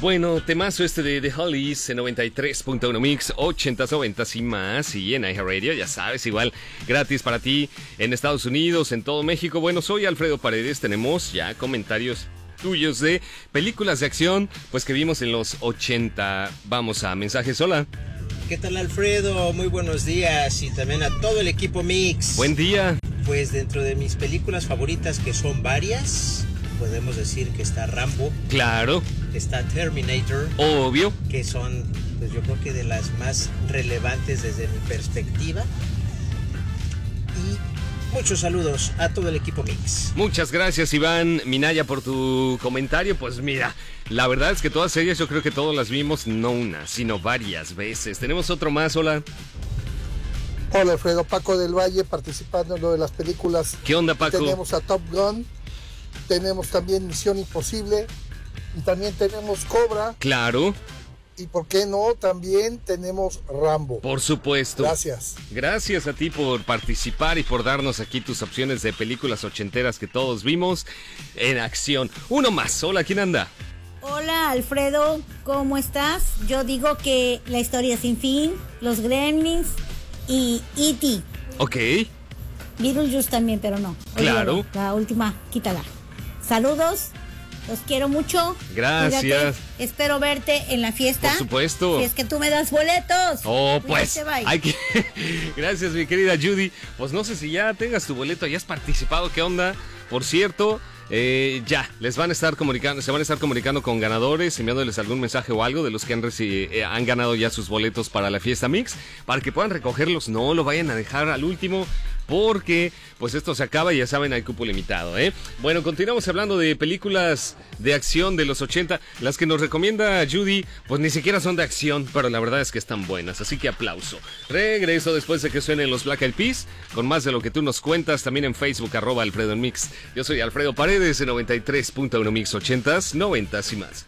Bueno, temazo este de The Hollies en 93.1 Mix, 80s, 90s y más. Y en iHeartRadio, ya sabes, igual gratis para ti en Estados Unidos, en todo México. Bueno, soy Alfredo Paredes. Tenemos ya comentarios tuyos de películas de acción, pues que vimos en los 80. Vamos a mensajes. Hola. ¿Qué tal, Alfredo? Muy buenos días y también a todo el equipo Mix. Buen día. Pues dentro de mis películas favoritas, que son varias, podemos decir que está Rambo. Claro. Está Terminator. Obvio. Que son, pues yo creo que de las más relevantes desde mi perspectiva. Y muchos saludos a todo el equipo Mix. Muchas gracias, Iván Minaya, por tu comentario. Pues mira, la verdad es que todas ellas yo creo que todas las vimos, no una, sino varias veces. Tenemos otro más, hola. Hola, Alfredo, Paco del Valle, participando en lo de las películas. ¿Qué onda, Paco? Tenemos a Top Gun, tenemos también Misión Imposible, y también tenemos Cobra. Claro. Y por qué no, también tenemos Rambo. Por supuesto. Gracias. Gracias a ti por participar y por darnos aquí tus opciones de películas ochenteras que todos vimos en acción. Uno más, hola, ¿quién anda? Hola, Alfredo, ¿cómo estás? Yo digo que La Historia Sin Fin, Los Gremlins y E.T. Ok. Beetlejuice también, pero no. Claro. Olvídalo, la última, quítala. Saludos, los quiero mucho. Gracias. Cuídate. Espero verte en la fiesta. Por supuesto. Si es que tú me das boletos. Oh, pues. Cuídate, bye. Hay que... Gracias, mi querida Judy. Pues no sé si ya tengas tu boleto, ya has participado, ¿qué onda? Por cierto... ya, les van a estar comunicando, se van a estar comunicando con ganadores, enviándoles algún mensaje o algo de los que han ganado ya sus boletos para la fiesta Mix, para que puedan recogerlos, no lo vayan a dejar al último, porque pues esto se acaba y ya saben, hay cupo limitado, ¿eh? Bueno, continuamos hablando de películas de acción de los 80, las que nos recomienda Judy, pues ni siquiera son de acción, pero la verdad es que están buenas, así que aplauso. Regreso después de que suenen los Black Eyed Peas, con más de lo que tú nos cuentas, también en Facebook, @Alfredo en Mix. Yo soy Alfredo Paredes, en 93.1 Mix, 80s, 90s y más.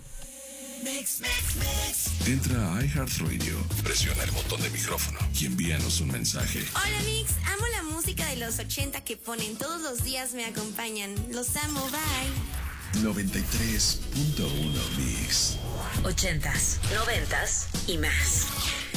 Entra a iHeartRadio, presiona el botón de micrófono y envíanos un mensaje. Hola Mix, amo la música de los 80 que ponen todos los días, me acompañan. Los amo, bye. 93.1 Mix. 80s, 90s y más.